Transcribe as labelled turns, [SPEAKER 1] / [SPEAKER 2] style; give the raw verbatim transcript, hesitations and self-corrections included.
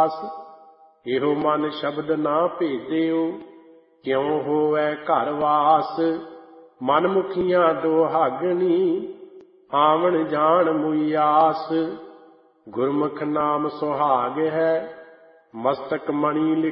[SPEAKER 1] ਪਾਸ। ਇਹੋ ਮਨ ਸ਼ਬਦ ਨਾ ਭੇਦਿਓ, ਕਿਉ ਹੋਵੈ ਘਰ ਵਾਸ। ਮਨ ਮੁਖੀਆਂ ਦੁਹਾਗਣੀ, ਆਵਣ ਜਾਣ ਮੁਈ ਆਸ। ਗੁਰਮੁਖ ਨਾਮ ਸੁਹਾਗ ਹੈ, ਮਸਤਕ ਮਣੀ